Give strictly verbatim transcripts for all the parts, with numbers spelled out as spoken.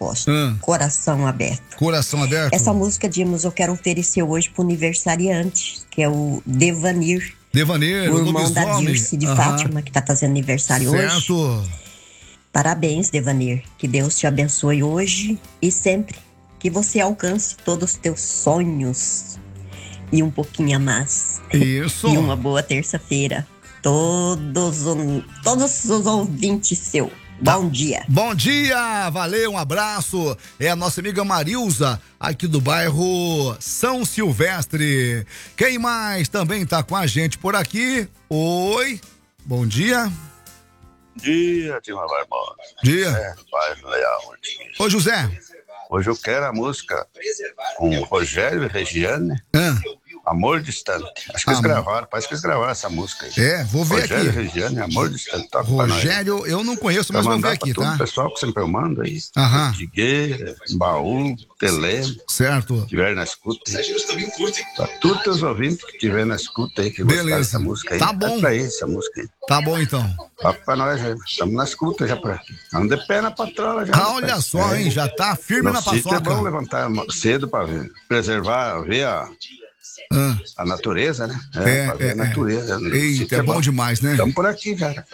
Costa, Hum. Coração Aberto. Coração Aberto? Essa música, Dimos, eu quero oferecer hoje pro aniversariante, que é o Devanir. Devanir, o o irmão da lobisomem. Dirce de Aham. Fátima, que tá fazendo aniversário hoje. Certo. Parabéns, Devanir. Que Deus te abençoe hoje e sempre. Que você alcance todos os teus sonhos e um pouquinho a mais. Isso. E uma boa terça-feira. Todos, o- todos os ouvintes seu. Bom dia. Bom dia, valeu, um abraço. É a nossa amiga Marilza, aqui do bairro São Silvestre. Quem mais também tá com a gente por aqui? Oi, bom dia. Dia, Dilma Barbosa. Dia. É, bairro Leal. Ô, José. Hoje eu quero a música com o Rogério e Regiane, Ah, Amor Distante. Acho que eles Ah, gravaram, parece que eles gravaram essa música aí. é, vou ver Rogério aqui. e Regiane, Amor Distante. Toca pra nós. Rogério, eu não conheço, mas Pra vamos ver mandar pra aqui, todo tá? o pessoal que sempre eu mando aí. Aham. Tigueira, Baú, Telê, Certo. que tiver na escuta. Pra todos os ouvintes que tiver na escuta aí, que gostaram Beleza. dessa música aí. Tá bom. É pra isso, essa música aí. Tá bom, então. Toca pra nós aí. Estamos na escuta já por aqui. Estamos de pé na patrola já. Ah, olha só, hein, já tá firme No na sítio é bom paçoca. levantar cedo para ver, preservar, ver a, Ah, a natureza, né? É, pra ver é, a natureza. No Eita, sítio é bom demais, né? Estamos por aqui, cara.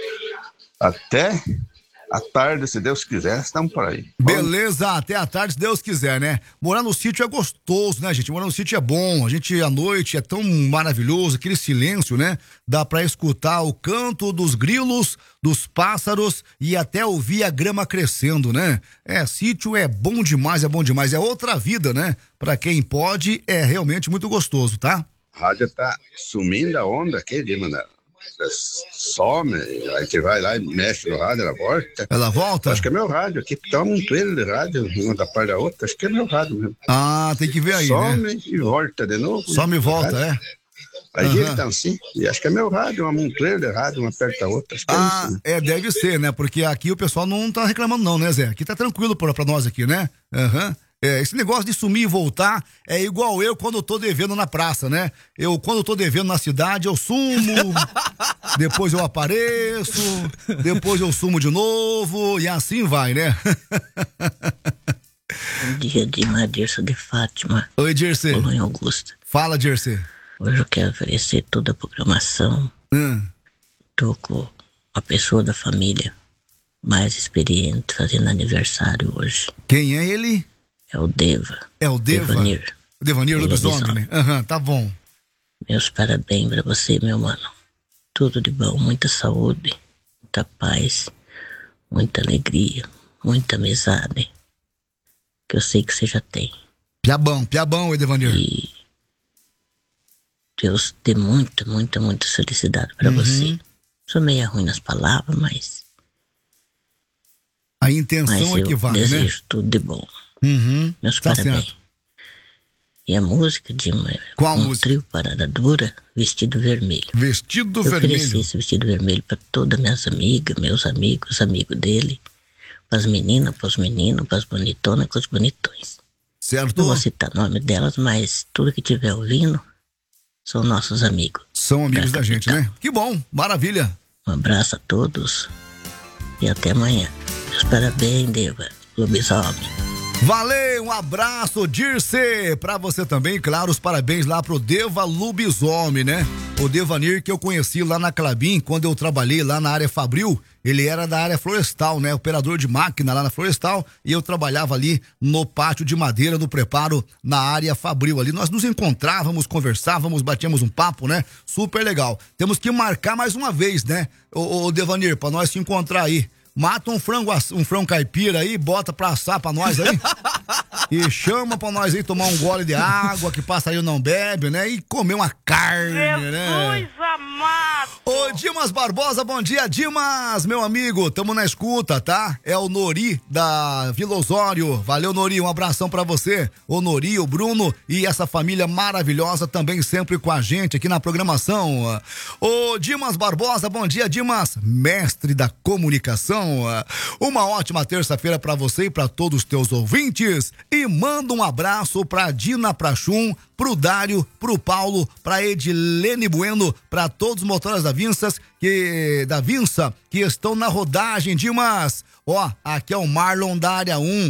Até à tarde, se Deus quiser, estamos por aí. Beleza, até a tarde, se Deus quiser, né? Morar no sítio é gostoso, né, gente? Morar no sítio é bom. A gente, à noite, é tão maravilhoso, aquele silêncio, né? Dá pra escutar o canto dos grilos, dos pássaros e até ouvir a grama crescendo, né? É, sítio é bom demais, é bom demais. É outra vida, né? Pra quem pode, é realmente muito gostoso, tá? A rádio tá sumindo a onda aqui, de mano. Some, aí você vai lá e mexe no rádio, ela volta. Ela volta? Acho que é meu rádio aqui, porque tá um montoeiro de rádio, uma da parte da outra, acho que é meu rádio mesmo. Ah, tem que ver aí, Some né? e volta de novo. Some e volta, é? Aí Aham. ele tá assim, e acho que é meu rádio, uma montoeira de rádio, uma perto da outra. Acho que é Ah, isso, né? é, deve ser, né? Porque aqui o pessoal não tá reclamando não, né, Zé? Aqui tá tranquilo pra, pra nós aqui, né? Aham. É, esse negócio de sumir e voltar é igual eu quando eu tô devendo na praça, né? Eu, quando eu tô devendo na cidade, eu sumo, depois eu apareço, depois eu sumo de novo, e assim vai, né? Bom dia, Dima, Dirce de Fátima. Oi, Dirce. Colônia Augusta. Fala, Dirce. Hoje eu quero oferecer toda a programação. Hum. Tô com uma pessoa da família mais experiente fazendo aniversário hoje. Quem é ele? É o Deva. É o Deva? Devanir. Devanir lobisomem, né? Aham, tá bom. Meus parabéns pra você, meu mano. Tudo de bom, muita saúde, muita paz, muita alegria, muita amizade. Que eu sei que você já tem. Piabão, piabão, Devanir. E Deus dê muita, muita, muita felicidade pra Uhum. você. Sou meio ruim nas palavras, mas, A intenção mas é eu que vale, né? desejo tudo de bom. Uhum, Meus tá parabéns. certo. E a música de uma, Qual um música? trio Parada Dura, Vestido Vermelho. Vestido Eu ofereci vermelho. esse vestido vermelho para todas minhas amigas, meus amigos, amigos dele, pras meninas, pros meninos, pras bonitonas, pros bonitões. Certo? Não vou citar nome delas, mas tudo que estiver ouvindo são nossos amigos. São amigos da gente, né? Que bom, maravilha. Um abraço a todos e até amanhã. Meus parabéns, Deva, lobisomem. Valeu, um abraço, Dirce, pra você também, claro, os parabéns lá pro Deva Lobisomem, né? O Devanir que eu conheci lá na Clabin, quando eu trabalhei lá na área Fabril, ele era da área florestal, né? Operador de máquina lá na florestal, e eu trabalhava ali no pátio de madeira, no preparo, na área Fabril ali. Nós nos encontrávamos, conversávamos, batíamos um papo, né? Super legal. Temos que marcar mais uma vez, né? Ô, ô Devanir, pra nós se encontrar aí. Mata um frango, um frango caipira aí, bota pra assar pra nós aí. E chama pra nós aí tomar um gole de água, que passarinho não bebe, né? E comer uma carne, né? Jesus amado! Ô, Dimas Barbosa, bom dia, Dimas, meu amigo, tamo na escuta, tá? É o Nori da Vila Osório. Valeu, Nori, um abração pra você. O Nori, o Bruno e essa família maravilhosa também sempre com a gente aqui na programação. Ô, Dimas Barbosa, bom dia, Dimas, mestre da comunicação. Uma ótima terça-feira pra você e pra todos os teus ouvintes. E manda um abraço pra Dina Prachum, pro Dário, pro Paulo, pra Edilene Bueno, pra todos os motores da Vinças, que, da Vinça, que estão na rodagem, Dimas. Ó, aqui é o Marlon da área um.